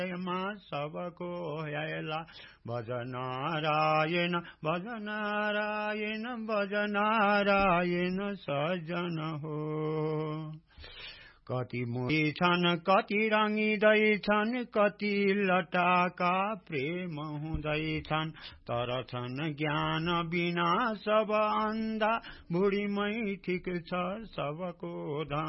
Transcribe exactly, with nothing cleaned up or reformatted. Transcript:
मा सबको हेला भज नारायण भज नारायण भज नारायण सजन हो। कति मोही छन् कति रंगिँदैछन् कति लटाका प्रेम हुँदैछन् तर छन् ज्ञान बिना सब अन्धा बुढीमै ठिक छ सबको धन।